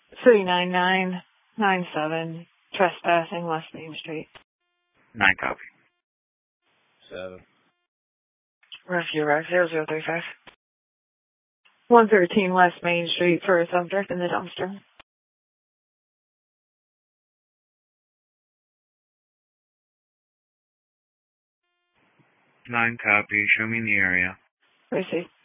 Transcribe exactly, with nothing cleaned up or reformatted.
three nine nine nine seven, trespassing West Main Street. Nine copy. Seven. Rescue Rec zero zero three five. one thirteen West Main Street for a subject in the dumpster. Nine copy. Show me in the area. Receive.